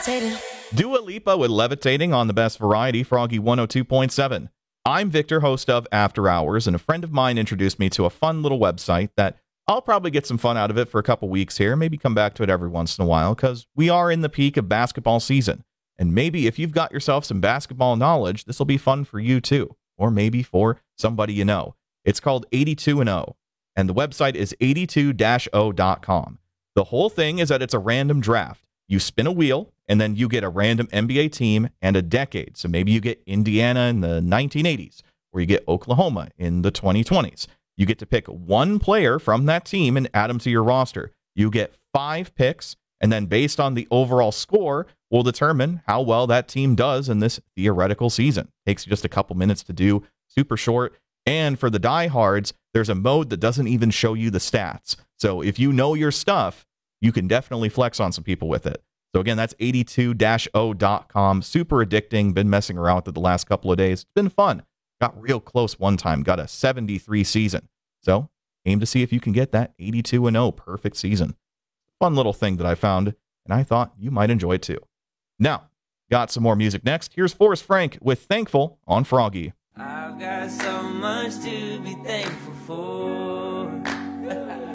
levitating. Dua Lipa with Levitating on the Best Variety, Froggy 102.7. I'm Victor, host of After Hours, and a friend of mine introduced me to a fun little website that I'll probably get some fun out of it for a couple weeks here, maybe come back to it every once in a while, because we are in the peak of basketball season. And maybe if you've got yourself some basketball knowledge, this will be fun for you too, or maybe for somebody you know. It's called 82&0, and the website is 82-0.com. The whole thing is that it's a random draft. You spin a wheel, and then you get a random NBA team and a decade. So maybe you get Indiana in the 1980s, or you get Oklahoma in the 2020s. You get to pick one player from that team and add them to your roster. You get 5 picks, and then based on the overall score, we'll determine how well that team does in this theoretical season. Takes just a couple minutes to do, super short. And for the diehards, there's a mode that doesn't even show you the stats. So if you know your stuff, you can definitely flex on some people with it. So again, that's 82-0.com. Super addicting. Been messing around with it the last couple of days. It's been fun. Got real close one time. Got a 73 season. So aim to see if you can get that 82-0 perfect season. Fun little thing that I found, and I thought you might enjoy it too. Now, got some more music next. Here's Forrest Frank with Thankful on Froggy. I've got so much to be thankful for.